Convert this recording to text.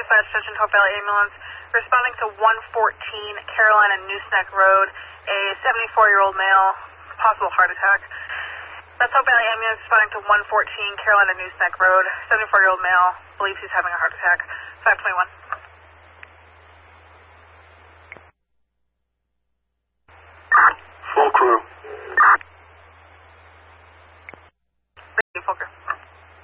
dispatch, attention Hope Valley Ambulance, responding to 114 Carolina Nooseneck Road, a 74-year-old male, possible heart attack. That's Hope Valley Ambulance responding to 114 Carolina Nooseneck Road, 74-year-old male, believes he's having a heart attack, 521.